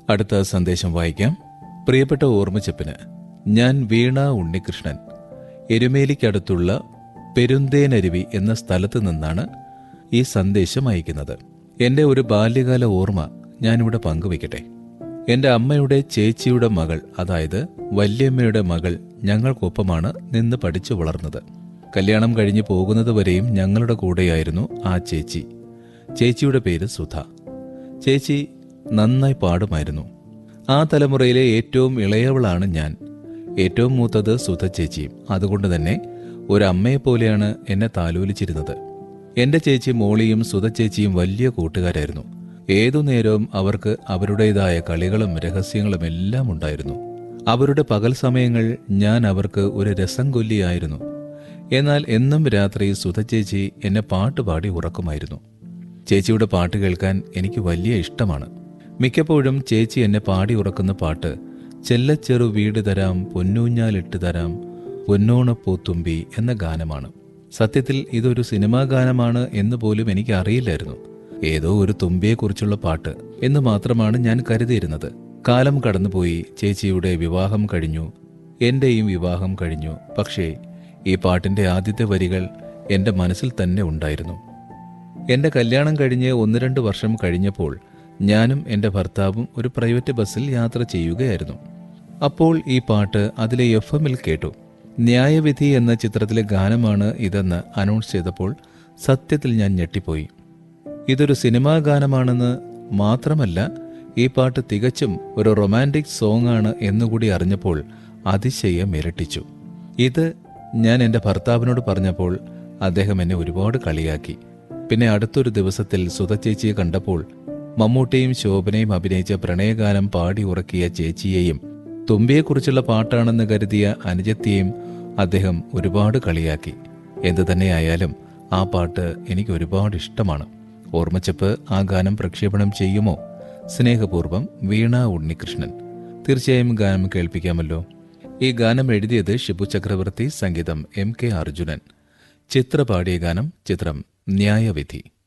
അടുത്ത സന്ദേശം വായിക്കാം. പ്രിയപ്പെട്ട ഓർമ്മച്ചപ്പിന്, ഞാൻ വീണ ഉണ്ണികൃഷ്ണൻ, എരുമേലിക്കടുത്തുള്ള പെരുന്തേനരുവി എന്ന സ്ഥലത്ത് നിന്നാണ് ഈ സന്ദേശം അയക്കുന്നത്. എൻ്റെ ഒരു ബാല്യകാല ഓർമ്മ ഞാനിവിടെ പങ്കുവയ്ക്കട്ടെ. എൻ്റെ അമ്മയുടെ ചേച്ചിയുടെ മകൾ, അതായത് വല്യമ്മയുടെ മകൾ, ഞങ്ങൾക്കൊപ്പമാണ് നിന്ന് പഠിച്ചു വളർന്നത്. കല്യാണം കഴിഞ്ഞു പോകുന്നത് വരെയും ഞങ്ങളുടെ കൂടെയായിരുന്നു ആ ചേച്ചി. ചേച്ചിയുടെ പേര് സുധ. ചേച്ചി നന്നായി പാടുമായിരുന്നു. ആ തലമുറയിലെ ഏറ്റവും ഇളയവളാണ് ഞാൻ. ഏറ്റവും മൂത്തത് സുധ ചേച്ചിയും. അതുകൊണ്ട് തന്നെ ഒരമ്മയെപ്പോലെയാണ് എന്നെ താലോലിച്ചിരുന്നത്. എൻ്റെ ചേച്ചി മോളിയും സുധ ചേച്ചിയും വലിയ കൂട്ടുകാരായിരുന്നു. ഏതു നേരവും അവർക്ക് അവരുടേതായ കളികളും രഹസ്യങ്ങളും എല്ലാം ഉണ്ടായിരുന്നു. അവരുടെ പകൽ സമയങ്ങൾ ഞാൻ അവർക്ക് ഒരു രസം കൊല്ലിയായിരുന്നു. എന്നാൽ എന്നും രാത്രി സുധ ചേച്ചി എന്നെ പാട്ടുപാടി ഉറക്കുമായിരുന്നു. ചേച്ചിയുടെ പാട്ട് കേൾക്കാൻ എനിക്ക് വലിയ ഇഷ്ടമാണ്. മിക്കപ്പോഴും ചേച്ചി എന്നെ പാടി ഉറക്കുന്ന പാട്ട് ചെല്ലച്ചെറു വീട് തരാം, പൊന്നൂഞ്ഞാലിട്ട് തരാം, പൊന്നോണപ്പൂത്തുമ്പി എന്ന ഗാനമാണ്. സത്യത്തിൽ ഇതൊരു സിനിമാ ഗാനമാണ് എന്ന് പോലും എനിക്ക് അറിയില്ലായിരുന്നു. ഏതോ ഒരു തുമ്പിയെക്കുറിച്ചുള്ള പാട്ട് എന്ന് മാത്രമാണ് ഞാൻ കരുതിയിരുന്നത്. കാലം കടന്നുപോയി. ചേച്ചിയുടെ വിവാഹം കഴിഞ്ഞു, എന്റെയും വിവാഹം കഴിഞ്ഞു. പക്ഷേ ഈ പാട്ടിന്റെ ആദ്യത്തെ വരികൾ എൻ്റെ മനസ്സിൽ തന്നെ ഉണ്ടായിരുന്നു. എൻ്റെ കല്യാണം കഴിഞ്ഞ് 1-2 വർഷം കഴിഞ്ഞപ്പോൾ ഞാനും എൻ്റെ ഭർത്താവും ഒരു പ്രൈവറ്റ് ബസ്സിൽ യാത്ര ചെയ്യുകയായിരുന്നു. അപ്പോൾ ഈ പാട്ട് അതിലെ FM-ൽ കേട്ടു. ന്യായവിധി എന്ന ചിത്രത്തിലെ ഗാനമാണ് ഇതെന്ന് അനൗൺസ് ചെയ്തപ്പോൾ സത്യത്തിൽ ഞാൻ ഞെട്ടിപ്പോയി. ഇതൊരു സിനിമാ ഗാനമാണെന്ന് മാത്രമല്ല, ഈ പാട്ട് തികച്ചും ഒരു റൊമാൻറ്റിക് സോങ് ആണ് എന്നുകൂടി അറിഞ്ഞപ്പോൾ അതിശയം ഇരട്ടിച്ചു. ഇത് ഞാൻ എൻ്റെ ഭർത്താവിനോട് പറഞ്ഞപ്പോൾ അദ്ദേഹം എന്നെ ഒരുപാട് കളിയാക്കി. പിന്നെ അടുത്തൊരു ദിവസത്തിൽ സുധ ചേച്ചിയെ കണ്ടപ്പോൾ മമ്മൂട്ടിയും ശോഭനയും അഭിനയിച്ച പ്രണയഗാനം പാടി ഉറക്കിയ ചേച്ചിയെയും തുമ്പിയെക്കുറിച്ചുള്ള പാട്ടാണെന്ന് കരുതിയ അനുജത്തിയെയും അദ്ദേഹം ഒരുപാട് കളിയാക്കി. എന്തു തന്നെയായാലും ആ പാട്ട് എനിക്ക് ഒരുപാട് ഇഷ്ടമാണ്. ഓർമ്മച്ചപ്പ് ആ ഗാനം പ്രക്ഷേപണം ചെയ്യുമോ? സ്നേഹപൂർവ്വം വീണ ഉണ്ണികൃഷ്ണൻ. തീർച്ചയായും ഗാനം കേൾപ്പിക്കാമല്ലോ. ഈ ഗാനം എഴുതിയത് ഷിബു ചക്രവർത്തി, സംഗീതം MK അർജുനൻ. ചിത്ര പാടിയ ഗാനം, ചിത്രം ന്യായവിധി.